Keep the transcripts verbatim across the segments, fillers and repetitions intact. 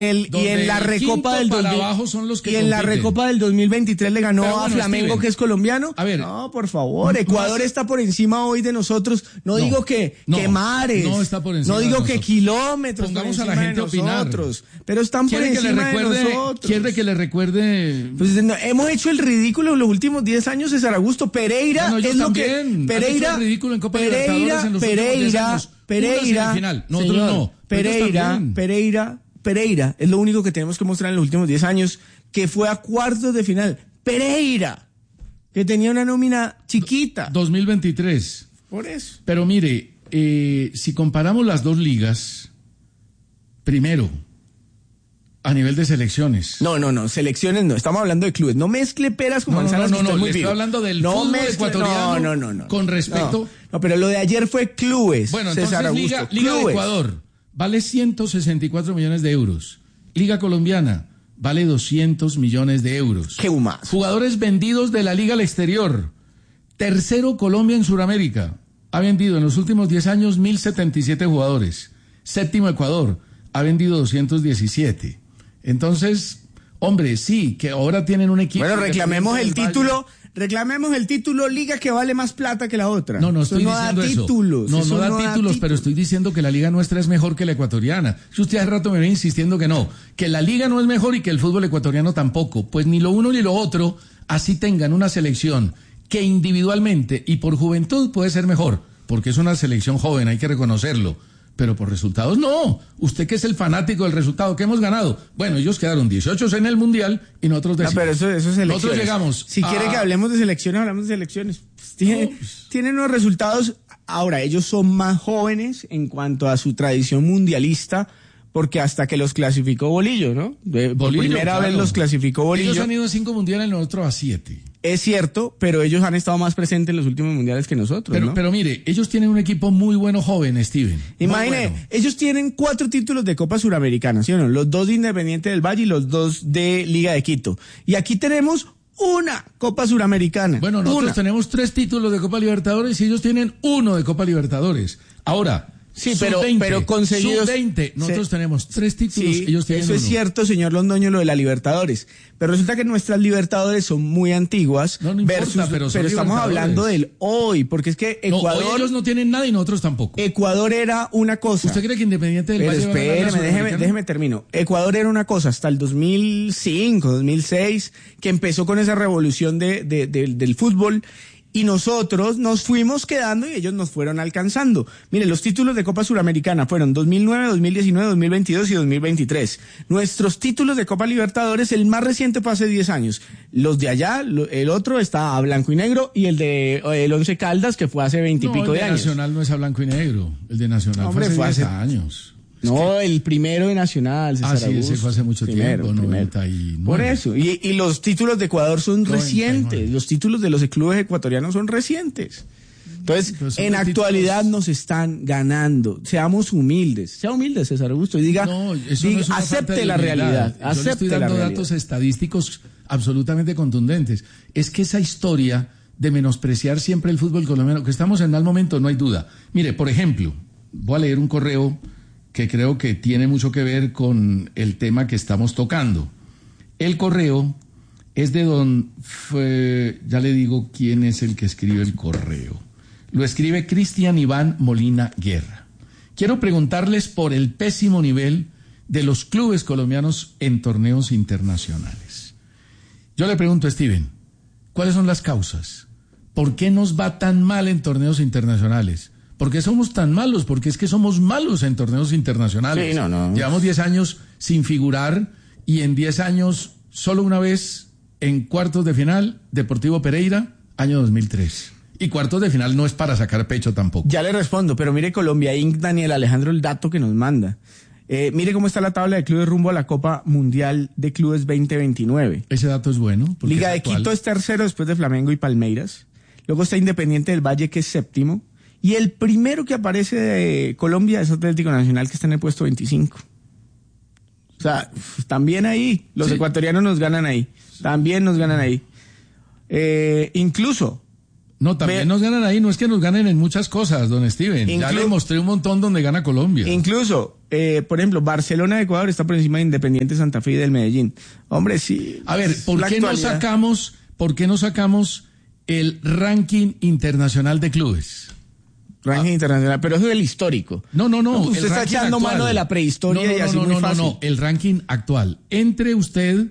El, y en la Recopa del para dos mil, abajo son los que y en la compiten. Recopa del dos mil veintitrés le ganó Pero bueno, a Flamengo, Steven, que es colombiano. A ver, no, por favor, Ecuador más, está por encima hoy de nosotros. No, no digo que, no, que mares, no está por encima no digo de que nosotros. kilómetros. Pongamos por a la gente a opinar. Nosotros, pero están por ¿Quiere encima que le recuerde, de nosotros. ¿Quiere que le recuerde? Pues, no, hemos hecho el ridículo en los últimos diez años, César Augusto. Pereira bueno, es lo también. que Pereira, ridículo en Copa Pereira, Libertadores en los Pereira, años. Pereira, Pereira, nosotros señor, no. Pereira, Pereira. Pereira es lo único que tenemos que mostrar en los últimos diez años, que fue a cuartos de final. Pereira, que tenía una nómina chiquita. dos mil veintitrés. Por eso. Pero mire, eh, si comparamos las dos ligas, primero, a nivel de selecciones. No, no, no, selecciones no, estamos hablando de clubes. No mezcle peras con no, manzanas. No, no, no, no, no muy le estoy vivo. hablando del no fútbol mezcle, ecuatoriano no, no, no, no, con respecto. No, no, pero lo de ayer fue clubes. Bueno, entonces César Augusto, Liga, Liga de Ecuador vale ciento sesenta y cuatro millones de euros. Liga colombiana vale doscientos millones de euros. ¿Qué más? Jugadores vendidos de la liga al exterior. Tercero, Colombia en Sudamérica. Ha vendido en los últimos diez años mil setenta y siete jugadores. Séptimo, Ecuador. Ha vendido doscientos diecisiete. Entonces, hombre, sí, que ahora tienen un equipo. Bueno, reclamemos el título. Reclamemos el título liga que vale más plata que la otra. No, no estoy eso no diciendo da eso. Títulos, no, eso no da no títulos, da títulos, pero estoy diciendo que la liga nuestra es mejor que la ecuatoriana. Si usted hace rato me viene insistiendo que no, que la liga no es mejor y que el fútbol ecuatoriano tampoco. Pues ni lo uno ni lo otro, así tengan una selección que individualmente y por juventud puede ser mejor, porque es una selección joven, hay que reconocerlo. Pero por resultados no. Usted que es el fanático del resultado que hemos ganado. Bueno, ellos quedaron dieciocho en el Mundial y nosotros decimos. No, pero eso, eso es elecciones. Nosotros llegamos. Si a... quiere que hablemos de selecciones, hablamos de selecciones. Pues tiene, no, pues... Tienen unos resultados. Ahora, ellos son más jóvenes en cuanto a su tradición mundialista, porque hasta que los clasificó Bolillo, ¿no? De, Bolillo, por primera claro. vez los clasificó Bolillo. Ellos han ido a cinco mundiales, nosotros a siete. Es cierto, pero ellos han estado más presentes en los últimos mundiales que nosotros, pero, ¿no? Pero mire, ellos tienen un equipo muy bueno joven, Steven. Imagine, bueno. Ellos tienen cuatro títulos de Copa Suramericana, ¿sí o no? Los dos de Independiente del Valle y los dos de Liga de Quito. Y aquí tenemos una Copa Suramericana. Bueno, nosotros una. tenemos tres títulos de Copa Libertadores y ellos tienen uno de Copa Libertadores. Ahora... Sí, pero, veinte, pero conseguidos. sub veinte, nosotros se, tenemos tres títulos, sí, ellos tienen eso uno. Es cierto, señor Londoño, lo de la Libertadores. Pero resulta que nuestras Libertadores son muy antiguas. No, no importa, versus, pero, pero estamos hablando del hoy, porque es que Ecuador. No, hoy ellos no tienen nada y nosotros tampoco. Ecuador era una cosa. ¿Usted cree que Independiente del pero Valle espéreme, déjeme, déjeme termino. Ecuador era una cosa hasta el dos mil cinco, dos mil seis, que empezó con esa revolución de, de, de, del fútbol. Y nosotros nos fuimos quedando y ellos nos fueron alcanzando. Mire, los títulos de Copa Suramericana fueron dos mil nueve, dos mil diecinueve, dos mil veintidós y dos mil veintitrés. Nuestros títulos de Copa Libertadores, el más reciente fue hace diez años. Los de allá, el otro está a blanco y negro y el de el Once Caldas, que fue hace veinte y pico no, de años. El de Nacional no es a blanco y negro. El de Nacional no, hombre, fue hace diez años. No, es que... el primero de Nacional, César Ah, sí, Augusto. ese fue hace mucho primero, tiempo, primero. noventa y nueve. Por eso, y, y los títulos de Ecuador son noventa y nueve. Recientes, los títulos de los clubes ecuatorianos son recientes. Entonces, en actualidad títulos... nos están ganando. Seamos humildes, sea humilde, César Augusto, y diga, no, eso diga no es una acepte la realidad. Yo acepte le estoy dando la datos estadísticos absolutamente contundentes. Es que esa historia de menospreciar siempre el fútbol colombiano, que estamos en mal momento, no hay duda. Mire, por ejemplo, voy a leer un correo que creo que tiene mucho que ver con el tema que estamos tocando. El correo es de don... Fue, ya le digo quién es el que escribe el correo. Lo escribe Cristian Iván Molina Guerra. Quiero preguntarles por el pésimo nivel de los clubes colombianos en torneos internacionales. Yo le pregunto a Steven, ¿cuáles son las causas? ¿Por qué nos va tan mal en torneos internacionales? ¿Por qué somos tan malos? Porque es que somos malos en torneos internacionales. Sí, no, no. Llevamos diez años sin figurar y en diez años solo una vez en cuartos de final, Deportivo Pereira, año dos mil tres. Y cuartos de final no es para sacar pecho tampoco. Ya le respondo, pero mire Colombia Inc, Daniel Alejandro, el dato que nos manda. Eh, mire cómo está la tabla de clubes rumbo a la Copa Mundial de Clubes veinte veintinueve. Ese dato es bueno. Liga de actual. Quito es tercero después de Flamengo y Palmeiras. Luego está Independiente del Valle, que es séptimo. Y el primero que aparece de Colombia es Atlético Nacional, que está en el puesto veinticinco. O sea, también ahí, los sí. ecuatorianos nos ganan ahí. También nos ganan ahí. Eh, incluso, No, también Ve- nos ganan ahí, no es que nos ganen en muchas cosas, don Steven. Ya Inclu- le mostré un montón donde gana Colombia. Incluso, eh, por ejemplo, Barcelona de Ecuador está por encima de Independiente Santa Fe y del Medellín. Hombre, sí. A ver, ¿por la qué no actualidad. sacamos, por qué no sacamos el ranking internacional de clubes? Ranking internacional, pero eso es el histórico. No, no, no. Usted el está ranking echando actual. mano de la prehistoria No, no, y así no, muy no, no, fácil. no, el ranking actual. Entre usted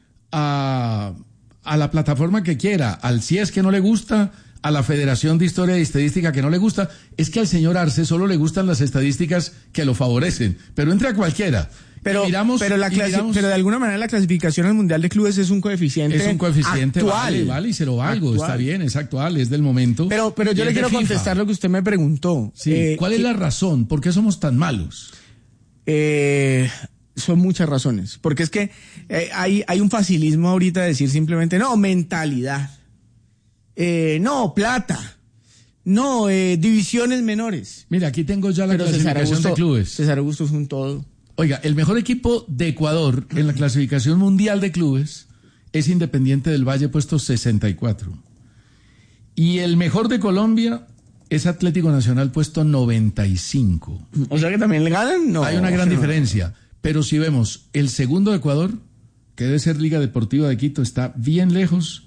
a, a la plataforma que quiera, al C I E S que no le gusta, a la Federación de Historia y Estadística que no le gusta. Es que al señor Arce solo le gustan las estadísticas que lo favorecen, pero entre a cualquiera. Pero, Y miramos, pero, la y clasi- miramos- pero de alguna manera la clasificación al Mundial de Clubes es un coeficiente es un coeficiente, actual. vale, vale, y se lo valgo, Actual. está bien, es actual, es del momento. Pero, pero yo Y le es de quiero FIFA. contestar lo que usted me preguntó. Sí, Eh, ¿cuál es la razón? ¿Por qué somos tan malos? Eh, son muchas razones. Porque es que eh, hay, hay un facilismo ahorita de decir simplemente, no, mentalidad. Eh, no, plata. No, eh, divisiones menores. Mira, aquí tengo ya la Pero César clasificación Augusto, de clubes. César Augusto es un todo. Oiga, el mejor equipo de Ecuador en la clasificación mundial de clubes es Independiente del Valle, puesto sesenta y cuatro. Y el mejor de Colombia es Atlético Nacional, puesto noventa y cinco. O sea que también le ganan, no. Hay una gran no. diferencia. Pero si vemos el segundo de Ecuador, que debe ser Liga Deportiva de Quito, está bien lejos.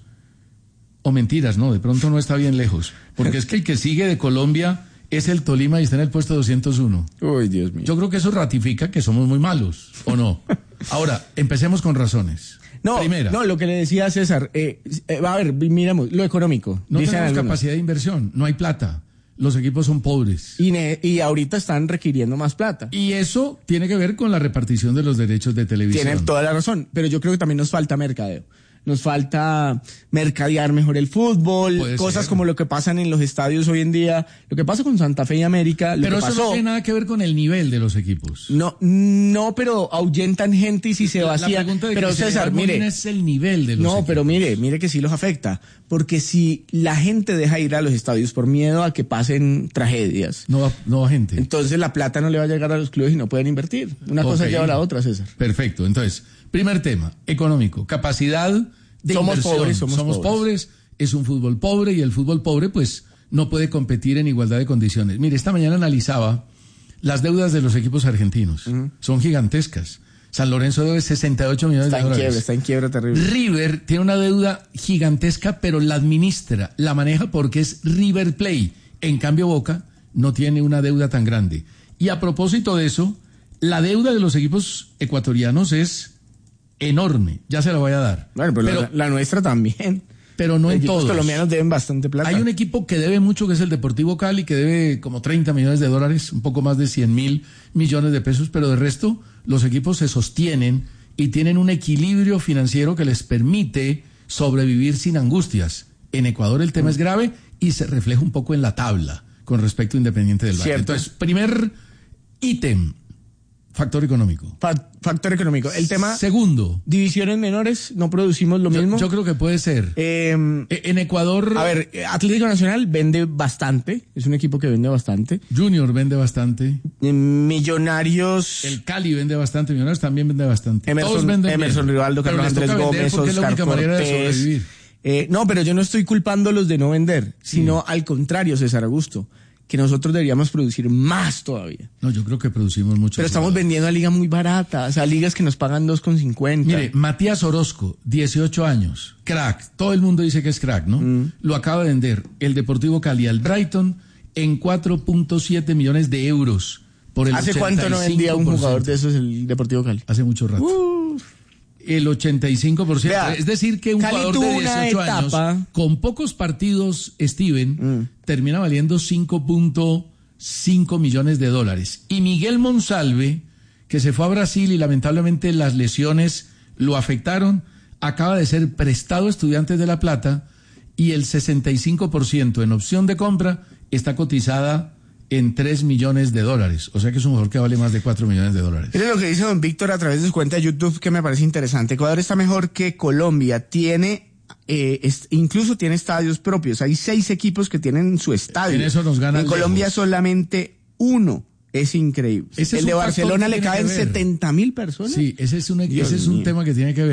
O mentiras, no, de pronto no está bien lejos. Porque es que el que sigue de Colombia es el Tolima y está en el puesto doscientos uno. Uy, Dios mío. Yo creo que eso ratifica que somos muy malos, ¿o no? Ahora, empecemos con razones. No, Primera, no, lo que le decía a César, eh, eh, a ver, miremos, lo económico. no dicen tenemos algunos. capacidad de inversión, no hay plata. Los equipos son pobres. Y, ne- y ahorita están requiriendo más plata. Y eso tiene que ver con la repartición de los derechos de televisión. Tienen toda la razón, pero yo creo que también nos falta mercadeo. Nos falta mercadear mejor el fútbol, Puede cosas ser. como lo que pasan en los estadios hoy en día, lo que pasa con Santa Fe y América, lo Pero que eso pasó. no tiene nada que ver con el nivel de los equipos. No, no, pero ahuyentan gente y si se La- vacía. La pregunta de pero Cristian César, Molina mire, es el nivel de los no, equipos. pero mire, mire que sí los afecta, porque si la gente deja ir a los estadios por miedo a que pasen tragedias, No va, no va gente. entonces la plata no le va a llegar a los clubes y no pueden invertir. Una cosa Ok. lleva a la otra, César. Perfecto. Entonces, primer tema, económico, capacidad de Somos inversión. pobres, somos pobres. pobres. Es un fútbol pobre y el fútbol pobre, pues, no puede competir en igualdad de condiciones. Mire, esta mañana analizaba las deudas de los equipos argentinos. Son gigantescas. San Lorenzo debe sesenta y ocho millones Está de en dólares. quiebra, está en quiebra terrible. River tiene una deuda gigantesca, pero la administra, la maneja porque es River Play. En cambio, Boca no tiene una deuda tan grande. Y a propósito de eso, la deuda de los equipos ecuatorianos es enorme. Ya se la voy a dar. Bueno, pero, pero, la, la nuestra también. pero no Los en equipos todos. colombianos deben bastante plata. Hay un equipo que debe mucho, que es el Deportivo Cali, que debe como treinta millones de dólares, un poco más de cien mil millones de pesos, pero de resto los equipos se sostienen y tienen un equilibrio financiero que les permite sobrevivir sin angustias. En Ecuador el tema es grave y se refleja un poco en la tabla con respecto a Independiente del Valle. Cierto. Entonces, primer ítem, factor económico. Fa- factor económico. El tema, Segundo, divisiones menores, no producimos lo yo, mismo. yo creo que puede ser. Eh, E- en Ecuador, a ver, eh, Atlético Nacional vende bastante, es un equipo que vende bastante. Junior vende bastante. Eh, Millonarios, El Cali vende bastante, Millonarios también vende bastante. Todos Emerson, venden Emerson bien. Rivaldo, Pero Carlos les Andrés toca vender Gómez, porque es la Oscar única manera de Cortés. sobrevivir. Eh, no, pero yo no estoy culpándolos de no vender, sino al contrario, César Augusto, que nosotros deberíamos producir más todavía. No, yo creo que producimos mucho. Pero estamos vendiendo a ligas muy baratas, a ligas que nos pagan dos con cincuenta. Mire, Matías Orozco, dieciocho años, crack. Todo el mundo dice que es crack, ¿no? Mm. Lo acaba de vender el Deportivo Cali al Brighton en cuatro punto siete millones de euros por el ¿Hace cuánto no vendía un jugador de esos el Deportivo Cali? Hace mucho rato. Uf. El ochenta y cinco por ciento. Vea, Es decir, que un Cali jugador de tuvo una dieciocho etapa- años, con pocos partidos, Steven, Mm. termina valiendo cinco punto cinco millones de dólares. Y Miguel Monsalve, que se fue a Brasil y lamentablemente las lesiones lo afectaron, acaba de ser prestado a Estudiantes de La Plata y el sesenta y cinco por ciento en opción de compra está cotizada en tres millones de dólares. O sea que es un jugador que vale más de cuatro millones de dólares. Mire lo que dice don Víctor a través de su cuenta de YouTube, que me parece interesante. Ecuador está mejor que Colombia. Tiene, eh, es- incluso tiene estadios propios. Hay seis equipos que tienen su estadio. En eso nos ganan En Colombia lejos. solamente uno. Es increíble. Ese es El de un factor Barcelona que le tiene caen que ver. setenta mil personas. Sí, ese es un, Dios ese es un mío. tema que tiene que ver.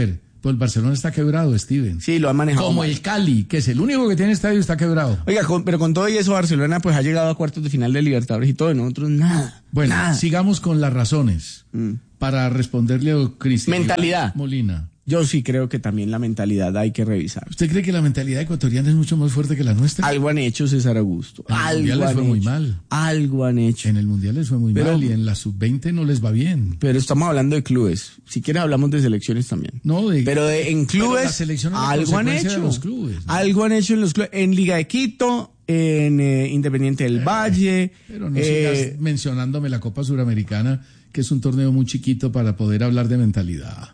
Pues el Barcelona está quebrado, Steven. Sí, lo ha manejado Como mal. el Cali, que es el único que tiene estadio, está quebrado. Oiga, con, pero con todo y eso, Barcelona pues ha llegado a cuartos de final de Libertadores y todo, y nosotros nada. Bueno, nada. sigamos con las razones Mm. para responderle a Cristian Mentalidad. Molina. Yo sí creo que también la mentalidad hay que revisar. ¿Usted cree que la mentalidad ecuatoriana es mucho más fuerte que la nuestra? Algo han hecho, César Augusto. En el Algo Mundial les han fue hecho. muy mal. Algo han hecho. En el Mundial les fue muy Pero- mal y en la sub veinte no les va bien. Pero estamos hablando de clubes. Si quieres hablamos de selecciones también. No, de, Pero de- en Pero clubes la selección es la algo han consecuencia de hecho. los clubes, ¿no? Algo han hecho en los clubes. En Liga de Quito, en eh, Independiente del Valle. Pero no eh, sigas mencionándome la Copa Suramericana, que es un torneo muy chiquito para poder hablar de mentalidad.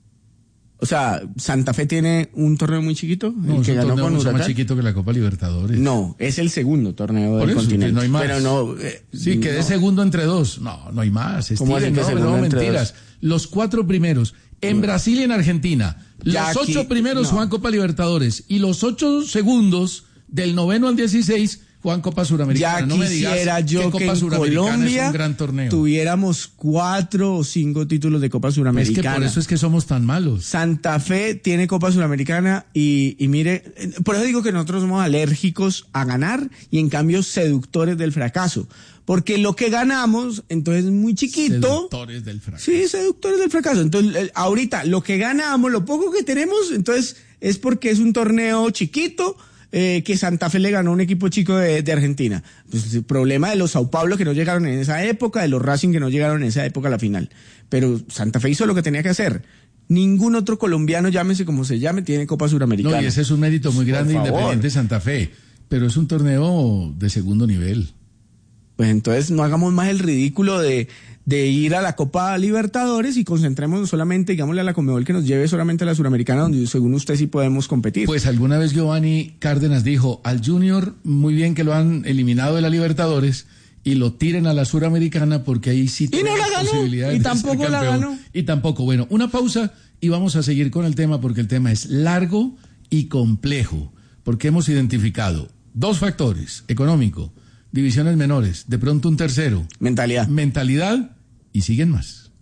O sea, Santa Fe tiene un torneo muy chiquito, No, el es que un ganó torneo con mucho más Huracán. chiquito que la Copa Libertadores. No, es el segundo torneo Por del eso, continente. no hay más. Pero no. eh, Sí, quedé no. segundo entre dos. No, no hay más. ¿Cómo Steven, así que no, segundo no, entre mentiras. Los cuatro primeros, en Brasil y en Argentina. Los Ya aquí- ocho primeros no. juegan Copa Libertadores y los ocho segundos, del noveno al dieciséis, juegan Copa Suramericana. Ya no me digas quisiera yo Copa que en Suramericana Colombia es un gran torneo. tuviéramos cuatro o cinco títulos de Copa Es que Suramericana. por eso es que somos tan malos. Santa Fe tiene Copa Suramericana y, y mire, eh, por eso digo que nosotros somos alérgicos a ganar y en cambio seductores del fracaso. Porque lo que ganamos, entonces es muy chiquito. Seductores del fracaso. Sí, seductores del fracaso. Entonces, el- ahorita lo que ganamos, lo poco que tenemos, entonces es porque es un torneo chiquito. Eh, que Santa Fe le ganó a un equipo chico de, de Argentina. Pues el problema de los Sao Paulo que no llegaron en esa época, de los Racing que no llegaron en esa época a la final. Pero Santa Fe hizo lo que tenía que hacer. Ningún otro colombiano, llámese como se llame, tiene Copa Suramericana. No, y ese es un mérito muy grande, Por favor. Independiente Santa Fe. Pero es un torneo de segundo nivel. Pues entonces no hagamos más el ridículo de, de ir a la Copa Libertadores y concentrémonos solamente, digámosle a la Conmebol que nos lleve solamente a la Suramericana, donde según usted sí podemos competir. Pues alguna vez Giovanni Cárdenas dijo, al Junior muy bien que lo han eliminado de la Libertadores y lo tiren a la Suramericana porque ahí sí Y no tiene la ganó, posibilidades y de ser tampoco la campeón. ganó. Y tampoco. Bueno, una pausa y vamos a seguir con el tema porque el tema es largo y complejo, porque hemos identificado dos factores: económico, divisiones menores, de pronto un tercero, Mentalidad. mentalidad, y siguen más.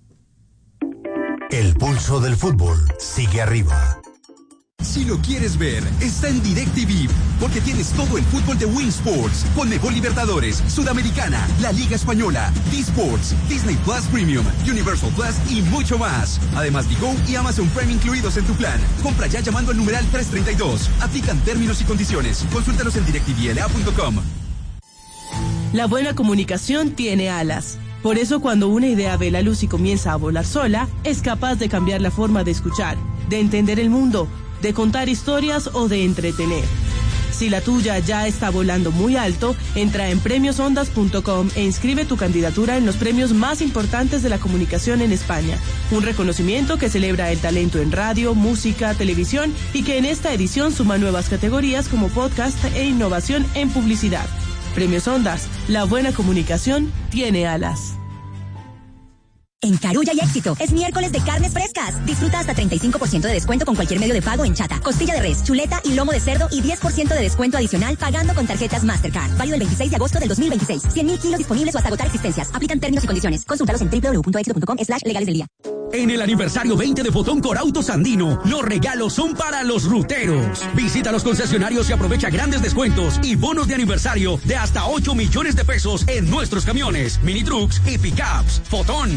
El pulso del fútbol sigue arriba. Si lo quieres ver, está en DirecTV, porque tienes todo el fútbol de Win Sports, Conmebol Libertadores, Sudamericana, la Liga Española, D-Sports, Disney Plus Premium, Universal Plus y mucho más. Además, Bigo y Amazon Prime incluidos en tu plan. Compra ya llamando al numeral trescientos treinta y dos. Aplican términos y condiciones. Consúltalos en direct t v l a punto com. La buena comunicación tiene alas. Por eso cuando una idea ve la luz y comienza a volar sola, es capaz de cambiar la forma de escuchar, de entender el mundo, de contar historias o de entretener. Si la tuya ya está volando muy alto, entra en premios ondas punto com e inscribe tu candidatura en los premios más importantes de la comunicación en España. Un reconocimiento que celebra el talento en radio, música, televisión y que en esta edición suma nuevas categorías como podcast e innovación en publicidad. Premios Ondas, la buena comunicación tiene alas. En Carulla y Éxito, es miércoles de carnes frescas. Disfruta hasta treinta y cinco por ciento de descuento con cualquier medio de pago en chata, costilla de res, chuleta y lomo de cerdo y diez por ciento de descuento adicional pagando con tarjetas Mastercard. Válido el veintiséis de agosto del dos mil veintiséis. cien mil kilos disponibles o hasta agotar existencias. Aplican términos y condiciones. Consúltalos en w w w punto éxito punto com slash legales del día. En el aniversario veinte de Fotón Corautos Andino, los regalos son para los ruteros. Visita los concesionarios y aprovecha grandes descuentos y bonos de aniversario de hasta ocho millones de pesos en nuestros camiones, mini trucks y pickups. Fotón,